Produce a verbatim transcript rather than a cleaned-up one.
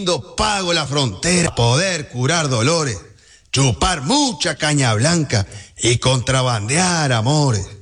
lindo pago la frontera, poder curar dolores, chupar mucha caña blanca y contrabandear amores.